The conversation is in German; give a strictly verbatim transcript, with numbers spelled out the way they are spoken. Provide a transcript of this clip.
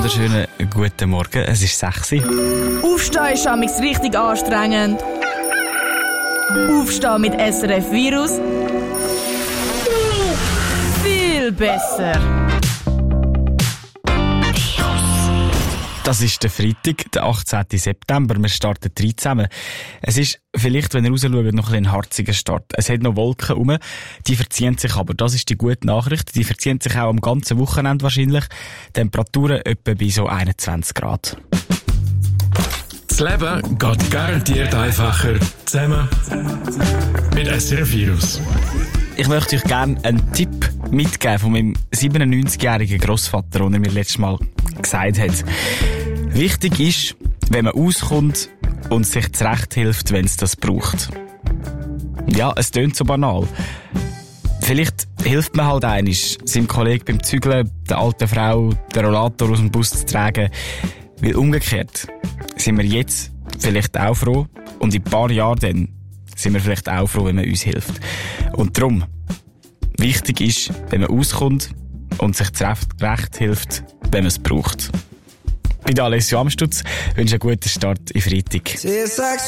wunderschönen guten Morgen. Es ist sechs Uhr. Aufstehen ist amigs richtig anstrengend. Aufstehen mit S R F Virus. Viel besser. Das ist der Freitag, der achtzehnten September. Wir starten drei zusammen. Es ist vielleicht, wenn ihr rausschaut, noch ein, ein harziger Start. Es hat noch Wolken rum, die verziehen sich aber. Das ist die gute Nachricht. Die verziehen sich auch am ganzen Wochenende wahrscheinlich. Temperaturen etwa bei so einundzwanzig Grad. Das Leben geht garantiert einfacher zusammen mit S R F Virus. Ich möchte euch gerne einen Tipp mitgeben von meinem siebenundneunzigjährigen Grossvater, den er mir letztes Mal gesagt hat. Wichtig ist, wenn man auskommt und sich zurecht hilft, wenn es das braucht. Ja, es tönt so banal. Vielleicht hilft man halt einmal, seinem Kollegen beim Zügeln, der alten Frau, den Rollator aus dem Bus zu tragen. Weil umgekehrt sind wir jetzt vielleicht auch froh und in ein paar Jahren dann sind wir vielleicht auch froh, wenn man uns hilft. Und darum, wichtig ist, wenn man auskommt und sich zurecht hilft, wenn man es braucht. Ich bin Alessio Amstutz, wünsche einen guten Start in Freitag.